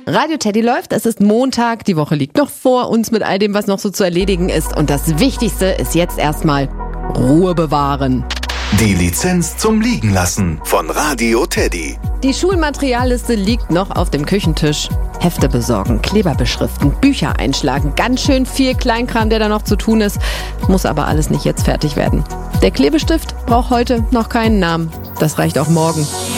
Radio Teddy läuft, es ist Montag, die Woche liegt noch vor uns mit all dem, was noch so zu erledigen ist. Und das Wichtigste ist jetzt erstmal Ruhe bewahren. Die Lizenz zum Liegenlassen von Radio Teddy. Die Schulmaterialliste liegt noch auf dem Küchentisch. Hefte besorgen, Kleber beschriften, Bücher einschlagen. Ganz schön viel Kleinkram, der da noch zu tun ist. Muss aber alles nicht jetzt fertig werden. Der Klebestift braucht heute noch keinen Namen. Das reicht auch morgen.